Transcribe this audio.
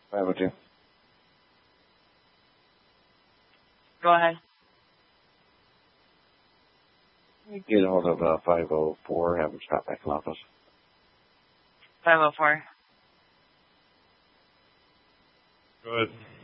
502. Go ahead. Get a hold of 504. Have them stop back in office. 504. Go ahead.